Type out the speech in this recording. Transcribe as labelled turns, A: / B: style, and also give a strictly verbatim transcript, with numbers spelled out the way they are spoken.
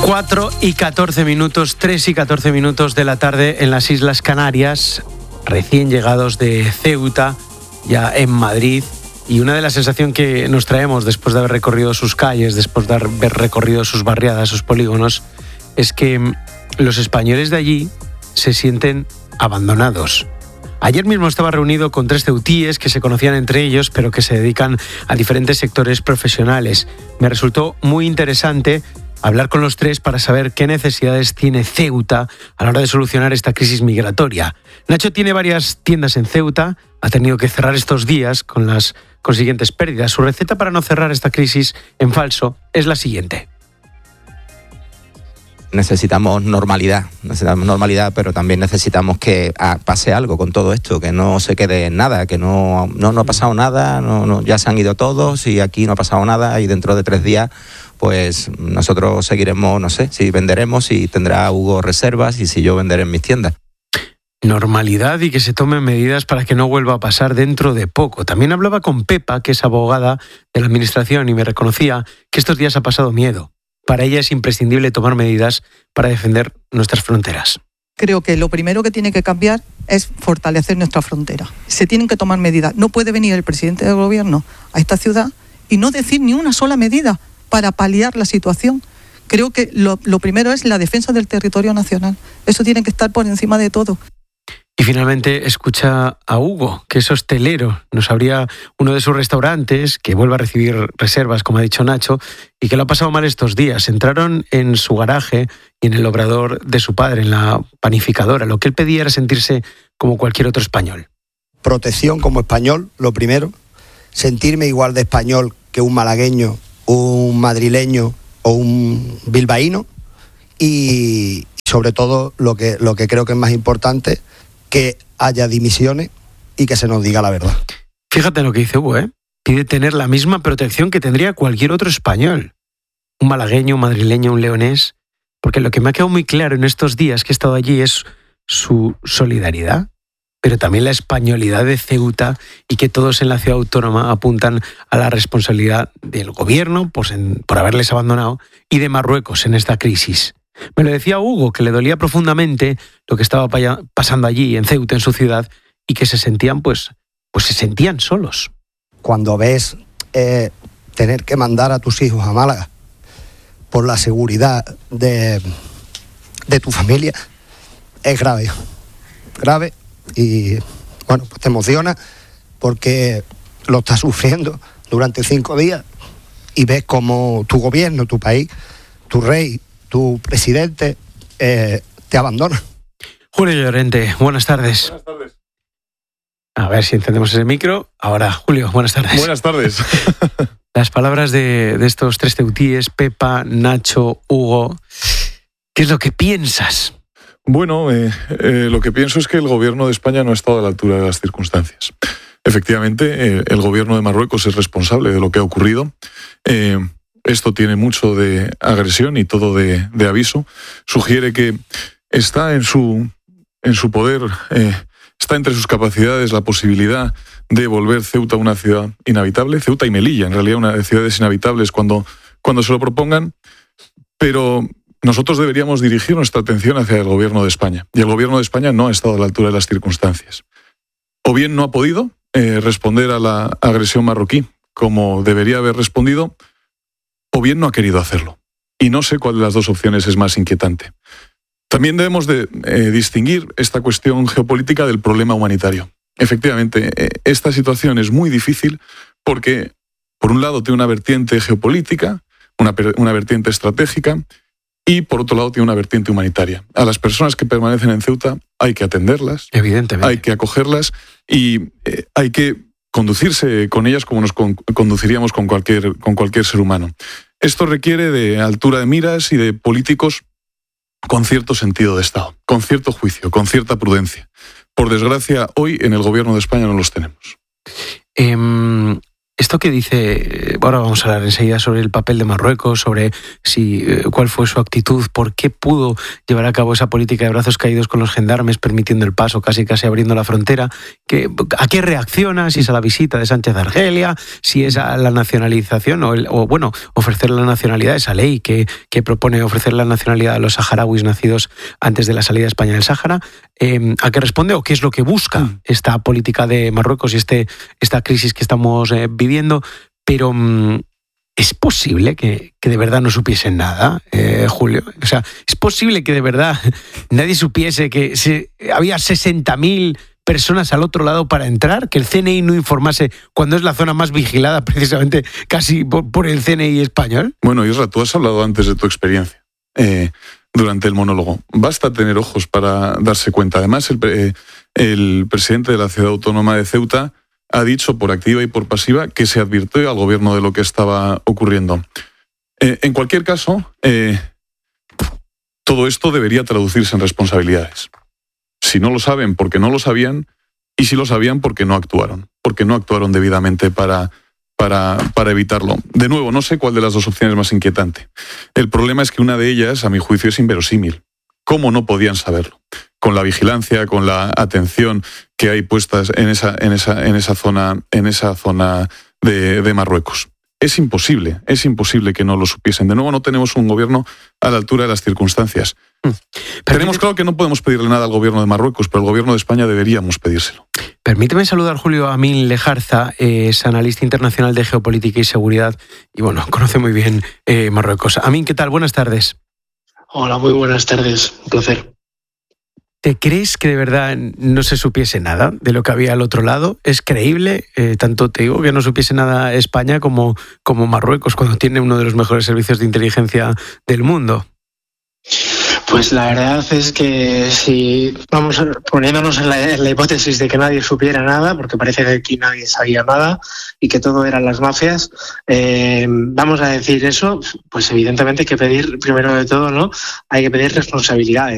A: cuatro y catorce minutos, tres y catorce minutos de la tarde en las Islas Canarias, recién llegados de Ceuta, ya en Madrid. Y una de las sensaciones que nos traemos después de haber recorrido sus calles, después de haber recorrido sus barriadas, sus polígonos, es que los españoles de allí se sienten abandonados. Ayer mismo estaba reunido con tres ceutíes que se conocían entre ellos, pero que se dedican a diferentes sectores profesionales. Me resultó muy interesante hablar con los tres para saber qué necesidades tiene Ceuta a la hora de solucionar esta crisis migratoria. Nacho tiene varias tiendas en Ceuta, ha tenido que cerrar estos días con las consiguientes pérdidas. Su receta para no cerrar esta crisis en falso es la siguiente.
B: Necesitamos normalidad, necesitamos normalidad, pero también necesitamos que pase algo con todo esto, que no se quede en nada, que no, no, no ha pasado nada, no, no, ya se han ido todos y aquí no ha pasado nada y dentro de tres días pues nosotros seguiremos, no sé, si venderemos, si tendrá Hugo reservas y si yo venderé en mis tiendas.
A: Normalidad y que se tomen medidas para que no vuelva a pasar dentro de poco. También hablaba con Pepa, que es abogada de la administración, y me reconocía que estos días ha pasado miedo. Para ella es imprescindible tomar medidas para defender nuestras fronteras.
C: Creo que lo primero que tiene que cambiar es fortalecer nuestra frontera. Se tienen que tomar medidas. No puede venir el presidente del gobierno a esta ciudad y no decir ni una sola medida para paliar la situación. Creo que lo, lo primero es la defensa del territorio nacional. Eso tiene que estar por encima de todo.
A: Y finalmente escucha a Hugo, que es hostelero. Nos abría uno de sus restaurantes, que vuelve a recibir reservas, como ha dicho Nacho, y que lo ha pasado mal estos días. Entraron en su garaje y en el obrador de su padre, en la panificadora. Lo que él pedía era sentirse como cualquier otro español.
D: Protección como español, lo primero. Sentirme igual de español que un malagueño, un madrileño o un bilbaíno. Y sobre todo, lo que, lo que creo que es más importante, que haya dimisiones y que se nos diga la verdad.
A: Fíjate lo que dice Hugo, ¿eh? Pide tener la misma protección que tendría cualquier otro español. Un malagueño, un madrileño, un leonés. Porque lo que me ha quedado muy claro en estos días que he estado allí es su solidaridad, pero también la españolidad de Ceuta y que todos en la ciudad autónoma apuntan a la responsabilidad del gobierno pues en, por haberles abandonado y de Marruecos en esta crisis. Me lo decía Hugo, que le dolía profundamente lo que estaba pasando allí en Ceuta, en su ciudad, y que se sentían, pues, pues se sentían solos.
D: Cuando ves eh, tener que mandar a tus hijos a Málaga por la seguridad de, de tu familia, es grave, grave, y bueno, pues te emociona porque lo estás sufriendo durante cinco días y ves como tu gobierno, tu país, tu rey, tu presidente eh, te abandona.
A: Julio Llorente, buenas tardes.
E: Buenas tardes.
A: A ver si encendemos ese micro. Ahora, Julio, buenas tardes.
E: Buenas tardes.
A: Las palabras de, de estos tres ceutíes, Pepa, Nacho, Hugo, ¿qué es lo que piensas?
E: Bueno, eh, eh, lo que pienso es que el gobierno de España no ha estado a la altura de las circunstancias. Efectivamente, eh, el gobierno de Marruecos es responsable de lo que ha ocurrido. Eh, Esto tiene mucho de agresión y todo de, de aviso. Sugiere que está en su, en su poder, eh, está entre sus capacidades la posibilidad de volver Ceuta una ciudad inhabitable. Ceuta y Melilla, en realidad, una de ciudades inhabitables cuando, cuando se lo propongan. Pero nosotros deberíamos dirigir nuestra atención hacia el gobierno de España. Y el gobierno de España no ha estado a la altura de las circunstancias. O bien no ha podido eh, responder a la agresión marroquí como debería haber respondido, o bien no ha querido hacerlo. Y no sé cuál de las dos opciones es más inquietante. También debemos de eh, distinguir esta cuestión geopolítica del problema humanitario. Efectivamente, eh, esta situación es muy difícil porque, por un lado, tiene una vertiente geopolítica, una, una vertiente estratégica, y, por otro lado, tiene una vertiente humanitaria. A las personas que permanecen en Ceuta hay que atenderlas,
A: evidentemente,
E: hay que acogerlas y eh, hay que conducirse con ellas como nos con, conduciríamos con cualquier, con cualquier ser humano. Esto requiere de altura de miras y de políticos con cierto sentido de Estado, con cierto juicio, con cierta prudencia. Por desgracia, hoy en el gobierno de España no los tenemos.
A: Eh, Esto que dice, ahora vamos a hablar enseguida sobre el papel de Marruecos, sobre si cuál fue su actitud, por qué pudo llevar a cabo esa política de brazos caídos con los gendarmes, permitiendo el paso, casi casi abriendo la frontera. Que, ¿a qué reacciona? Si es a la visita de Sánchez a Argelia, si es a la nacionalización, o, el, o bueno, ofrecer la nacionalidad, esa ley que, que propone ofrecer la nacionalidad a los saharauis nacidos antes de la salida de España del Sáhara. Eh, ¿A qué responde o qué es lo que busca mm. esta política de Marruecos y este, esta crisis que estamos eh, viviendo? Pero mmm, ¿es posible que, que de verdad no supiesen nada, eh, Julio? O sea, ¿es posible que de verdad nadie supiese que se, había sesenta mil personas al otro lado para entrar? ¿Que el C N I no informase cuando es la zona más vigilada precisamente casi por, por el C N I español?
E: Bueno, Isra, tú has hablado antes de tu experiencia eh, durante el monólogo. Basta tener ojos para darse cuenta. Además, el, eh, el presidente de la ciudad autónoma de Ceuta ha dicho por activa y por pasiva que se advirtió al gobierno de lo que estaba ocurriendo. Eh, en cualquier caso, eh, todo esto debería traducirse en responsabilidades. Si no lo saben, porque no lo sabían, y si lo sabían, porque no actuaron, porque no actuaron debidamente para, para, para evitarlo. De nuevo, no sé cuál de las dos opciones es más inquietante. El problema es que una de ellas, a mi juicio, es inverosímil. ¿Cómo no podían saberlo? Con la vigilancia, con la atención que hay puestas en esa, en esa, en esa zona, en esa zona de, de Marruecos. Es imposible, es imposible que no lo supiesen. De nuevo, no tenemos un gobierno a la altura de las circunstancias. Mm. Tenemos claro que no podemos pedirle nada al gobierno de Marruecos, pero al gobierno de España deberíamos pedírselo.
A: Permíteme saludar a Julio Amín Lejarza, es analista internacional de geopolítica y seguridad, y bueno, conoce muy bien eh, Marruecos. Amín, ¿qué tal? Buenas tardes.
F: Hola, muy buenas tardes. Un placer.
A: ¿Te crees que de verdad no se supiese nada de lo que había al otro lado? ¿Es creíble? Eh, tanto te digo que no supiese nada España como, como Marruecos, cuando tiene uno de los mejores servicios de inteligencia del mundo.
F: Pues la verdad es que si vamos poniéndonos en la, en la hipótesis de que nadie supiera nada, porque parece que aquí nadie sabía nada y que todo eran las mafias, eh, vamos a decir eso, pues evidentemente hay que pedir, primero de todo, ¿no? Hay que pedir responsabilidades.